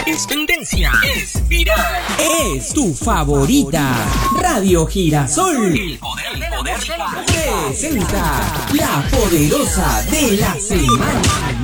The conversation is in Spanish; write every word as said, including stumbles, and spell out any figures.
Es tendencia, es viral, es tu favorita. Radio Girasol. El poder de la música. Presenta la poderosa de la semana.